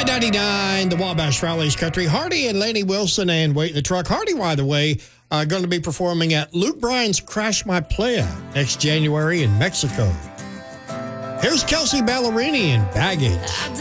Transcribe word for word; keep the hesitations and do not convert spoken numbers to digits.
nine ninety-nine, the Wabash Rallies Country. Hardy and Lainey Wilson and Wait in the Truck. Hardy, by the way, are going to be performing at Luke Bryan's Crash My Playa next January in Mexico. Here's Kelsey Ballerini and Baggage.